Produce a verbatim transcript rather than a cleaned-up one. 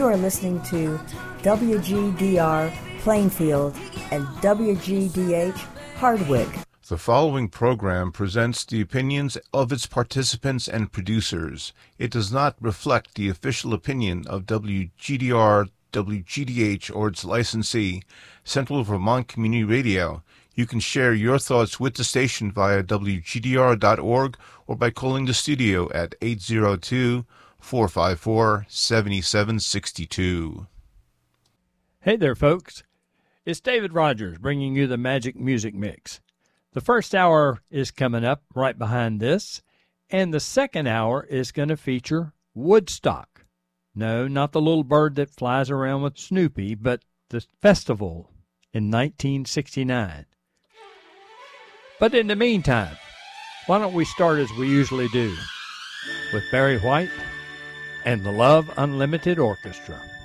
are listening to W G D R Plainfield and W G D H Hardwick. The following program presents the opinions of its participants and producers. It does not reflect the official opinion of W G D R, W G D H, or its licensee, Central Vermont Community Radio. You can share your thoughts with the station via W G D R dot org or by calling the studio at eight zero two, four five four, seven seven six two. Hey there, folks. It's David Rogers bringing you the Magic Music Mix. The first hour is coming up right behind this, and the second hour is going to feature Woodstock. No, not the little bird that flies around with Snoopy, but the festival in nineteen sixty-nine. But in the meantime, why don't we start as we usually do, with Barry White and the Love Unlimited Orchestra.